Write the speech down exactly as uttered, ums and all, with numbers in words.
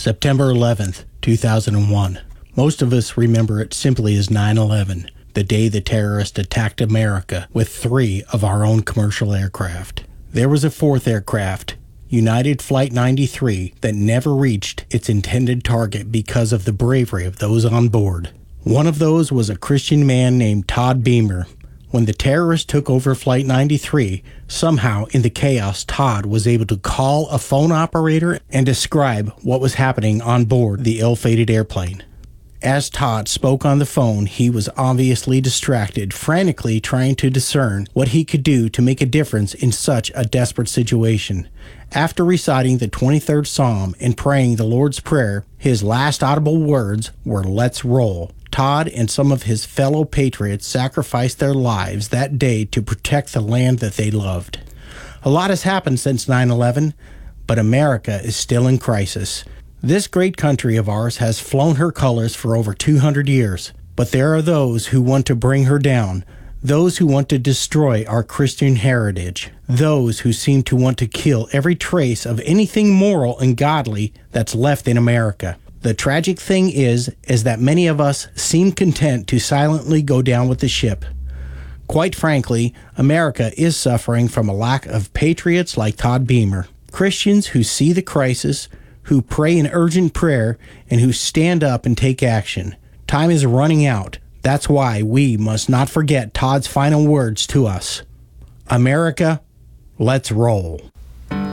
September eleventh, two thousand one. Most of us remember it simply as nine eleven, the day the terrorists attacked America with three of our own commercial aircraft. There was a fourth aircraft, United Flight ninety-three, that never reached its intended target because of the bravery of those on board. One of those was a Christian man named Todd Beamer. When the terrorists took over Flight ninety-three, somehow in the chaos, Todd was able to call a phone operator and describe what was happening on board the ill-fated airplane. As Todd spoke on the phone, he was obviously distracted, frantically trying to discern what he could do to make a difference in such a desperate situation. After reciting the twenty-third Psalm and praying the Lord's Prayer, his last audible words were, "Let's roll." Todd and some of his fellow patriots sacrificed their lives that day to protect the land that they loved. A lot has happened since nine eleven, but America is still in crisis. This great country of ours has flown her colors for over two hundred years, but there are those who want to bring her down, those who want to destroy our Christian heritage, those who seem to want to kill every trace of anything moral and godly that's left in America. The tragic thing is, is that many of us seem content to silently go down with the ship. Quite frankly, America is suffering from a lack of patriots like Todd Beamer, Christians who see the crisis, who pray an urgent prayer, and who stand up and take action. Time is running out. That's why we must not forget Todd's final words to us. America, let's roll.